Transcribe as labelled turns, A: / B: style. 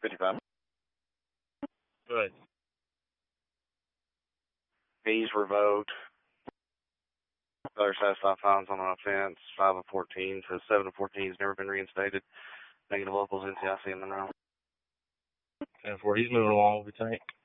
A: 55.
B: Good.
A: He's revoked. Other satisfied fines on an offense. 5 of 14. So 7 of 14 has never been reinstated. Negative locals NCIC in Monroe.
B: 10-4. He's moving along with the tank.